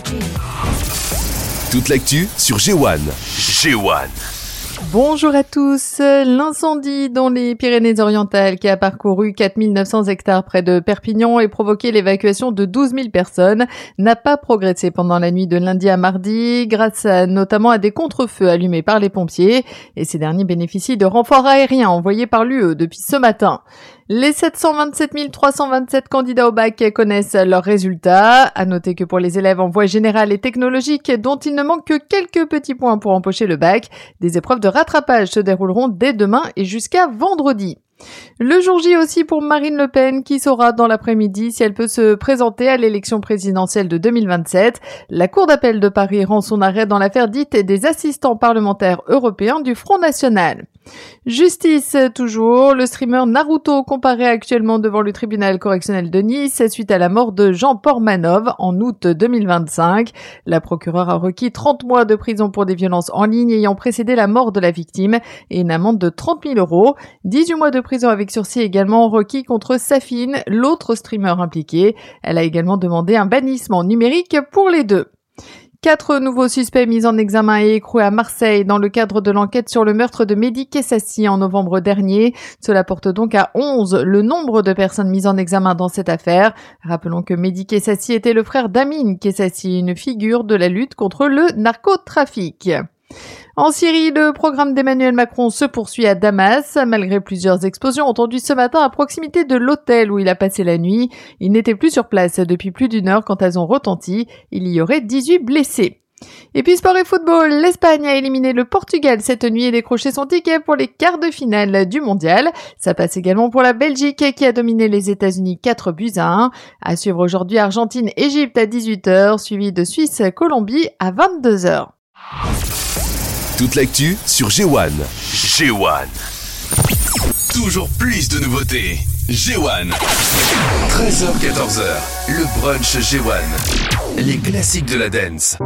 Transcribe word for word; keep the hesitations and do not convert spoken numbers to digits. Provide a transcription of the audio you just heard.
Toute l'actu sur G un. G un. Bonjour à tous. L'incendie dans les Pyrénées-Orientales qui a parcouru quatre mille neuf cents hectares près de Perpignan et provoqué l'évacuation de douze mille personnes n'a pas progressé pendant la nuit de lundi à mardi grâce à, notamment à des contre-feux allumés par les pompiers et ces derniers bénéficient de renforts aériens envoyés par l'U E depuis ce matin. Les sept cent vingt-sept mille trois cent vingt-sept candidats au bac connaissent leurs résultats. À noter que pour les élèves en voie générale et technologique, dont il ne manque que quelques petits points pour empocher le bac, des épreuves de rattrapage se dérouleront dès demain et jusqu'à vendredi. Le jour J aussi pour Marine Le Pen qui saura dans l'après-midi si elle peut se présenter à l'élection présidentielle de deux mille vingt-sept. La Cour d'appel de Paris rend son arrêt dans l'affaire dite des assistants parlementaires européens du Front National. Justice toujours, le streamer Naruto comparaît actuellement devant le tribunal correctionnel de Nice suite à la mort de Jean Portmanov en août deux mille vingt-cinq. La procureure a requis trente mois de prison pour des violences en ligne ayant précédé la mort de la victime et une amende de trente mille euros. dix-huit mois de prison avec sursis également requis contre Safine, l'autre streamer impliqué. Elle a également demandé un bannissement numérique pour les deux. Quatre nouveaux suspects mis en examen et écroués à Marseille dans le cadre de l'enquête sur le meurtre de Mehdi Kessassi en novembre dernier. Cela porte donc à onze le nombre de personnes mises en examen dans cette affaire. Rappelons que Mehdi Kessassi était le frère d'Amine Kessassi, une figure de la lutte contre le narcotrafic. En Syrie, le programme d'Emmanuel Macron se poursuit à Damas. Malgré plusieurs explosions entendues ce matin à proximité de l'hôtel où il a passé la nuit, il n'était plus sur place depuis plus d'une heure quand elles ont retenti. Il y aurait dix-huit blessés. Et puis sport et football, l'Espagne a éliminé le Portugal cette nuit et décroché son ticket pour les quarts de finale du mondial. Ça passe également pour la Belgique qui a dominé les États-Unis quatre buts à un. À suivre aujourd'hui Argentine-Égypte à dix-huit heures, suivi de Suisse-Colombie à vingt-deux heures. Toute l'actu sur G un. G un. Toujours plus de nouveautés. G un. treize heures quatorze heures. Le brunch G un. Les classiques de la dance.